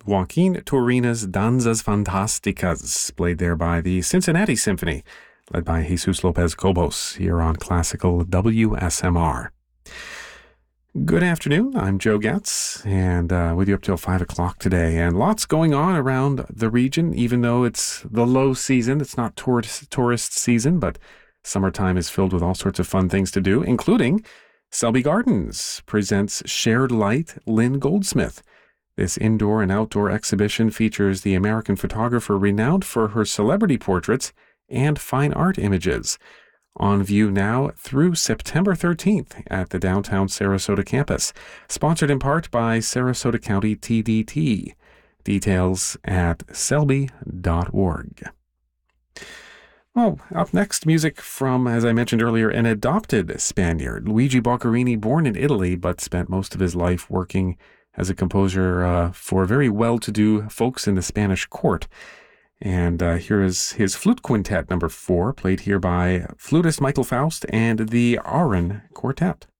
Joaquin Turina's Danzas Fantásticas, played there by the Cincinnati Symphony, led by Jesus Lopez Cobos, here on Classical WSMR. Good afternoon, I'm Joe Getz, and with you up till 5 o'clock today. And lots going on around the region, even though it's the low season. It's not tourist season, but summertime is filled with all sorts of fun things to do, including Selby Gardens presents Shared Light Lynn Goldsmith. This indoor and outdoor exhibition features the American photographer renowned for her celebrity portraits and fine art images. On view now through September 13th at the downtown Sarasota campus. Sponsored in part by Sarasota County TDT. Details at selby.org. Well, up next, music from, as I mentioned earlier, an adopted Spaniard. Luigi Boccherini, born in Italy, but spent most of his life working as a composer for very well-to-do folks in the Spanish court. And here is his flute quintet number 4, played here by flutist Michael Faust and the Aran Quartet.